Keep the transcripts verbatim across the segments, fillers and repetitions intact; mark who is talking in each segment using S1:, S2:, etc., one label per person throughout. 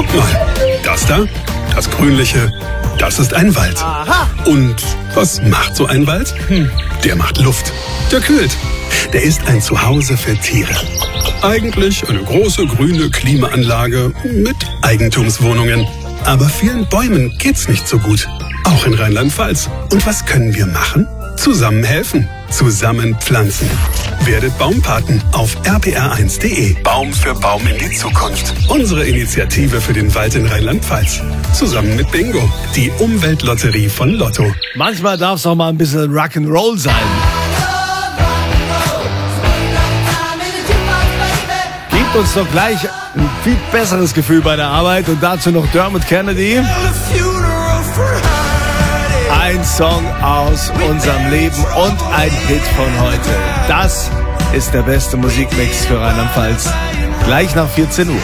S1: Guck mal, das da, das Grünliche, das ist ein Wald.
S2: Aha.
S1: Und was macht so ein Wald? Hm, der macht Luft. Der kühlt. Der ist ein Zuhause für Tiere. Eigentlich eine große grüne Klimaanlage mit Eigentumswohnungen. Aber vielen Bäumen geht's nicht so gut. Auch in Rheinland-Pfalz. Und was können wir machen? Zusammen helfen. Zusammen pflanzen. Werdet Baumpaten auf r p r eins punkt d e. Baum für Baum in die Zukunft. Unsere Initiative für den Wald in Rheinland-Pfalz. Zusammen mit Bingo, die Umweltlotterie von Lotto.
S2: Manchmal darf es auch mal ein bisschen Rock'n'Roll sein. Gibt uns doch gleich ein viel besseres Gefühl bei der Arbeit und dazu noch Dermot Kennedy. Ein Song aus unserem Leben und ein Hit von heute. Das ist der beste Musikmix für Rheinland-Pfalz. Gleich nach vierzehn Uhr.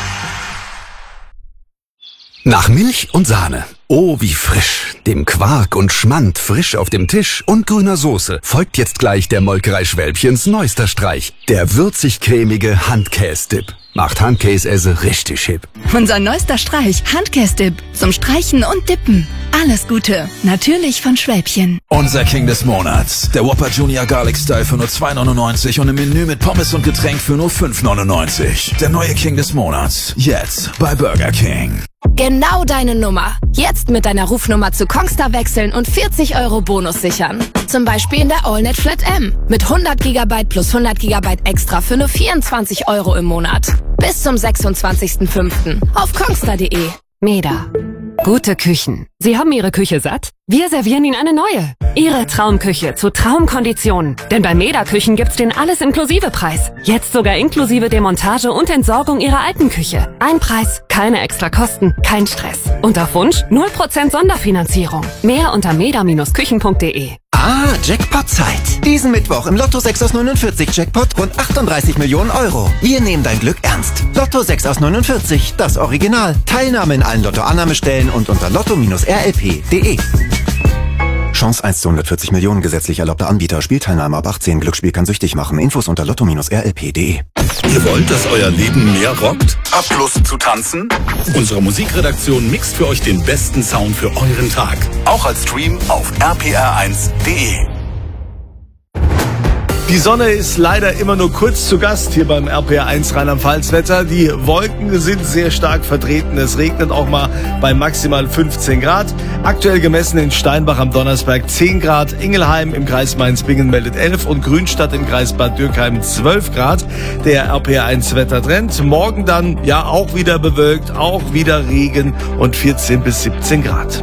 S3: Nach Milch und Sahne. Oh, wie frisch. Dem Quark und Schmand frisch auf dem Tisch und grüner Soße folgt jetzt gleich der Molkerei Schwälbchens neuester Streich. Der würzig-cremige Handkäse-Dip. Macht Handkäse richtig hip.
S4: Unser neuester Streich, Handkäse-Dip. Zum Streichen und Dippen. Alles Gute. Natürlich von Schwäbchen.
S5: Unser King des Monats. Der Whopper Junior Garlic Style für nur zwei neunundneunzig und im Menü mit Pommes und Getränk für nur fünf neunundneunzig. Der neue King des Monats. Jetzt bei Burger King.
S6: Genau deine Nummer. Jetzt mit deiner Rufnummer zu Kongstar wechseln und vierzig Euro Bonus sichern. Zum Beispiel in der AllNet Flat M. Mit hundert Gigabyte plus hundert Gigabyte extra für nur vierundzwanzig Euro im Monat. Bis zum sechsundzwanzigsten fünften auf kongstar punkt de.
S7: Meda. Gute Küchen. Sie haben Ihre Küche satt? Wir servieren Ihnen eine neue. Ihre Traumküche zu Traumkonditionen. Denn bei Meda Küchen gibt's den Alles-Inklusive-Preis. Jetzt sogar inklusive Demontage und Entsorgung Ihrer alten Küche. Ein Preis, keine extra Kosten, kein Stress. Und auf Wunsch null Prozent Sonderfinanzierung. Mehr unter meda Bindestrich küchen punkt de.
S8: Ah, Jackpot-Zeit. Diesen Mittwoch im Lotto sechs aus neunundvierzig Jackpot rund achtunddreißig Millionen Euro. Wir nehmen dein Glück ernst. Lotto sechs aus neunundvierzig, das Original. Teilnahme in allen Lotto-Annahmestellen und unter lotto Bindestrich r l p punkt de. Chance eins zu hundertvierzig Millionen, gesetzlich erlaubter Anbieter. Spielteilnahme ab achtzehn. Glücksspiel kann süchtig machen. Infos unter lotto Bindestrich r l p punkt de.
S1: Ihr wollt, dass euer Leben mehr rockt? Habt Lust zu tanzen? Unsere Musikredaktion mixt für euch den besten Sound für euren Tag. Auch als Stream auf r p r eins punkt de.
S2: Die Sonne ist leider immer nur kurz zu Gast hier beim R P R eins Rheinland-Pfalz-Wetter. Die Wolken sind sehr stark vertreten. Es regnet auch mal bei maximal fünfzehn Grad. Aktuell gemessen in Steinbach am Donnersberg zehn Grad, Ingelheim im Kreis Mainz-Bingen meldet elf und Grünstadt im Kreis Bad Dürkheim zwölf Grad. Der R P R eins Wettertrend. Morgen dann ja auch wieder bewölkt, auch wieder Regen und vierzehn bis siebzehn Grad.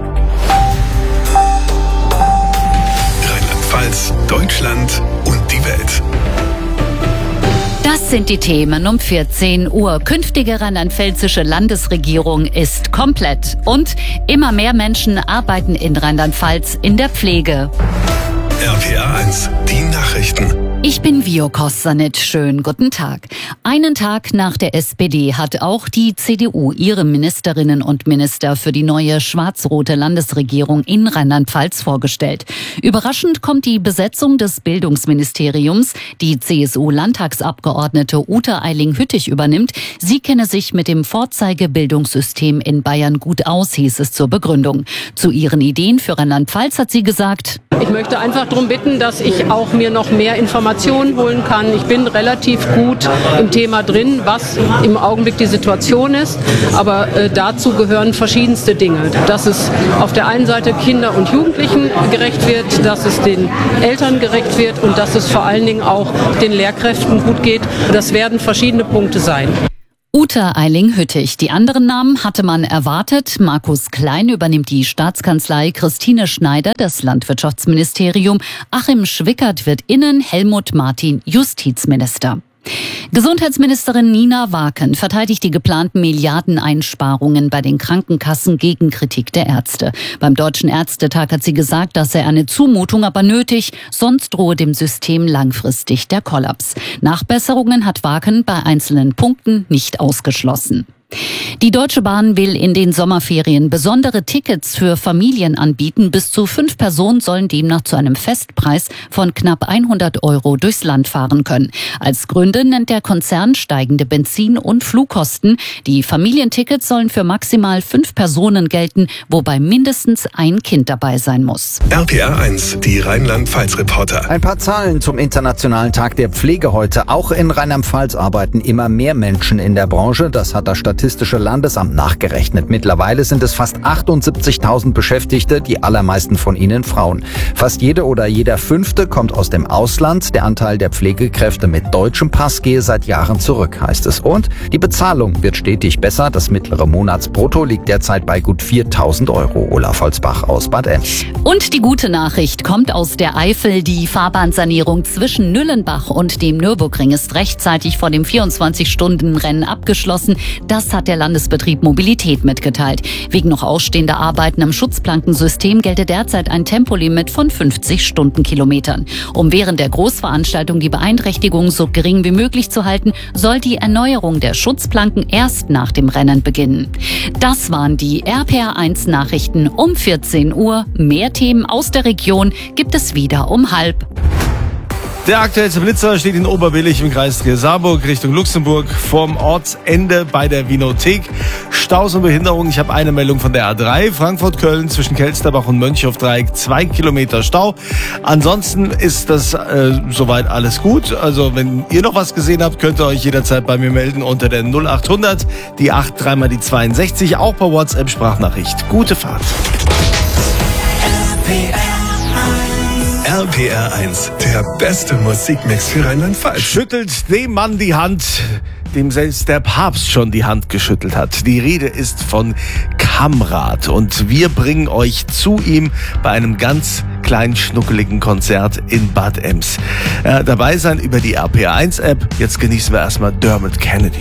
S1: Rheinland-Pfalz, Deutschland und die Welt.
S9: Das sind die Themen um vierzehn Uhr. Künftige rheinland-pfälzische Landesregierung ist komplett. Und immer mehr Menschen arbeiten in Rheinland-Pfalz in der Pflege.
S1: R P R eins, die Nachrichten.
S9: Ich bin Vio Kossanit. Schönen guten Tag. Einen Tag nach der S P D hat auch die C D U ihre Ministerinnen und Minister für die neue schwarz-rote Landesregierung in Rheinland-Pfalz vorgestellt. Überraschend kommt die Besetzung des Bildungsministeriums. Die C S U-Landtagsabgeordnete Ute Eiling-Hüttich übernimmt. Sie kenne sich mit dem Vorzeigebildungssystem in Bayern gut aus, hieß es zur Begründung. Zu ihren Ideen für Rheinland-Pfalz hat sie gesagt:
S10: Ich möchte einfach darum bitten, dass ich auch mir noch mehr Informationen holen kann. Ich bin relativ gut im Thema drin, was im Augenblick die Situation ist. Aber äh, dazu gehören verschiedenste Dinge. Dass es auf der einen Seite Kinder und Jugendlichen gerecht wird, dass es den Eltern gerecht wird und dass es vor allen Dingen auch den Lehrkräften gut geht. Das werden verschiedene Punkte sein.
S9: Ute Eiling-Hüttich. Die anderen Namen hatte man erwartet. Markus Klein übernimmt die Staatskanzlei, Christine Schneider das Landwirtschaftsministerium, Achim Schwickert wird Innen, Helmut Martin Justizminister. Gesundheitsministerin Nina Waken verteidigt die geplanten Milliardeneinsparungen bei den Krankenkassen gegen Kritik der Ärzte. Beim Deutschen Ärztetag hat sie gesagt, das sei eine Zumutung, aber nötig, sonst drohe dem System langfristig der Kollaps. Nachbesserungen hat Waken bei einzelnen Punkten nicht ausgeschlossen. Die Deutsche Bahn will in den Sommerferien besondere Tickets für Familien anbieten. Bis zu fünf Personen sollen demnach zu einem Festpreis von knapp hundert Euro durchs Land fahren können. Als Gründe nennt der Konzern steigende Benzin- und Flugkosten. Die Familientickets sollen für maximal fünf Personen gelten, wobei mindestens ein Kind dabei sein muss.
S1: R P R eins, die Rheinland-Pfalz-Reporter.
S11: Ein paar Zahlen zum Internationalen Tag der Pflege heute. Auch in Rheinland-Pfalz arbeiten immer mehr Menschen in der Branche. Das hat das Statistische Landesamt nachgerechnet. Mittlerweile sind es fast achtundsiebzigtausend Beschäftigte, die allermeisten von ihnen Frauen. Fast jede oder jeder Fünfte kommt aus dem Ausland. Der Anteil der Pflegekräfte mit deutschem Pass gehe seit Jahren zurück, heißt es. Und die Bezahlung wird stetig besser. Das mittlere Monatsbrutto liegt derzeit bei gut viertausend Euro. Olaf Holzbach aus Bad Ems.
S9: Und die gute Nachricht kommt aus der Eifel. Die Fahrbahnsanierung zwischen Nüllenbach und dem Nürburgring ist rechtzeitig vor dem vierundzwanzig-Stunden-Rennen abgeschlossen. Das hat der Landesbetrieb Mobilität mitgeteilt. Wegen noch ausstehender Arbeiten am Schutzplankensystem gelte derzeit ein Tempolimit von fünfzig Stundenkilometern. Um während der Großveranstaltung die Beeinträchtigung so gering wie möglich zu halten, soll die Erneuerung der Schutzplanken erst nach dem Rennen beginnen. Das waren die R P R eins Nachrichten um vierzehn Uhr. Mehr Themen aus der Region gibt es wieder um halb.
S2: Der aktuellste Blitzer steht in Oberbillig im Kreis Trier-Saarburg Richtung Luxemburg vorm Ortsende bei der Winothek. Staus und Behinderung. Ich habe eine Meldung von der A drei. Frankfurt-Köln zwischen Kelsterbach und Mönchhof-Dreieck. Zwei Kilometer Stau. Ansonsten ist das äh, soweit alles gut. Also wenn ihr noch was gesehen habt, könnt ihr euch jederzeit bei mir melden unter der null achthundert, die acht, dreimal die zweiundsechzig. Auch per WhatsApp-Sprachnachricht. Gute Fahrt.
S1: R P R eins, der beste Musikmix für Rheinland-Pfalz.
S2: Schüttelt dem Mann die Hand, dem selbst der Papst schon die Hand geschüttelt hat. Die Rede ist von Kamrat und wir bringen euch zu ihm bei einem ganz kleinen, schnuckeligen Konzert in Bad Ems. Äh, dabei sein über die R P R eins App. Jetzt genießen wir erstmal Dermot Kennedy.